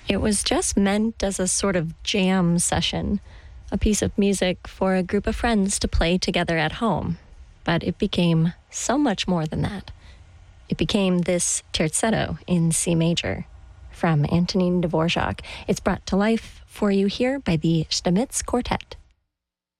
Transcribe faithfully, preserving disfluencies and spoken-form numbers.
It was just meant as a sort of jam session, a piece of music for a group of friends to play together at home. But it became so much more than that. It became this terzetto in C major from Antonin Dvorak. It's brought to life for you here by the Stamitz Quartet.